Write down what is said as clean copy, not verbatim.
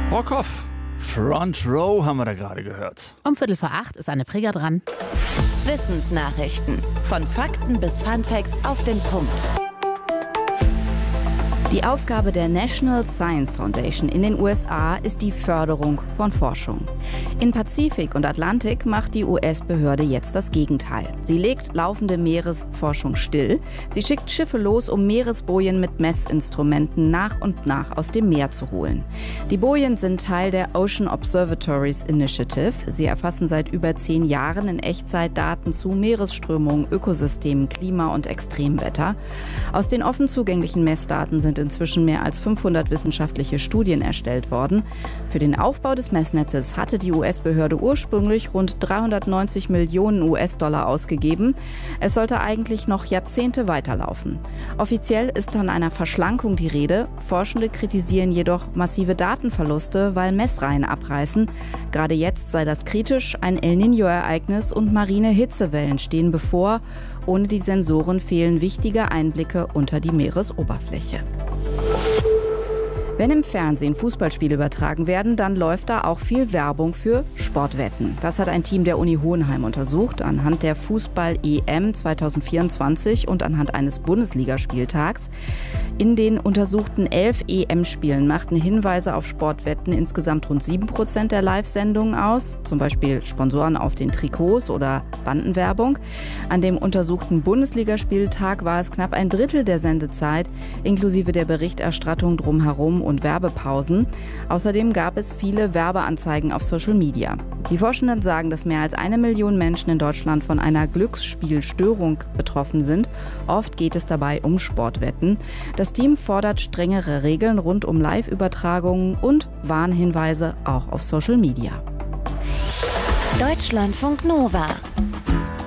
Brockhoff, Front Row haben wir da gerade gehört. Um 7:45 ist Anne Preger dran. Wissensnachrichten. Von Fakten bis Funfacts auf den Punkt. Die Aufgabe der National Science Foundation in den USA ist die Förderung von Forschung. In Pazifik und Atlantik macht die US-Behörde jetzt das Gegenteil. Sie legt laufende Meeresforschung still. Sie schickt Schiffe los, um Meeresbojen mit Messinstrumenten nach und nach aus dem Meer zu holen. Die Bojen sind Teil der Ocean Observatories Initiative. Sie erfassen seit über 10 Jahren in Echtzeit Daten zu Meeresströmungen, Ökosystemen, Klima und Extremwetter. Aus den offen zugänglichen Messdaten sind inzwischen mehr als 500 wissenschaftliche Studien erstellt worden. Für den Aufbau des Messnetzes hatte die US-Behörde ursprünglich rund 390 Millionen US-Dollar ausgegeben. Es sollte eigentlich noch Jahrzehnte weiterlaufen. Offiziell ist von einer Verschlankung die Rede. Forschende kritisieren jedoch massive Datenverluste, weil Messreihen abreißen. Gerade jetzt sei das kritisch. Ein El Niño-Ereignis und marine Hitzewellen stehen bevor. Ohne die Sensoren fehlen wichtige Einblicke unter die Meeresoberfläche. Wenn im Fernsehen Fußballspiele übertragen werden, dann läuft da auch viel Werbung für Sportwetten. Das hat ein Team der Uni Hohenheim untersucht, anhand der Fußball-EM 2024 und anhand eines Bundesligaspieltags. In den untersuchten 11 EM-Spielen machten Hinweise auf Sportwetten insgesamt rund 7% der Live-Sendungen aus, zum Beispiel Sponsoren auf den Trikots oder Bandenwerbung. An dem untersuchten Bundesligaspieltag war es knapp ein Drittel der Sendezeit, inklusive der Berichterstattung drumherum und Werbepausen. Außerdem gab es viele Werbeanzeigen auf Social Media. Die Forschenden sagen, dass mehr als 1 Million Menschen in Deutschland von einer Glücksspielstörung betroffen sind. Oft geht es dabei um Sportwetten. Das Team fordert strengere Regeln rund um Live-Übertragungen und Warnhinweise auch auf Social Media. Deutschlandfunk Nova.